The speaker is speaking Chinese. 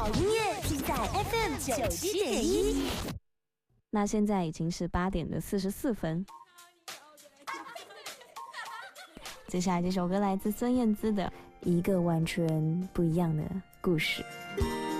好音乐尽在 FM97.1。 那现在已经是8:44。接下来这首歌来自孙燕姿的《一个完全不一样的故事》。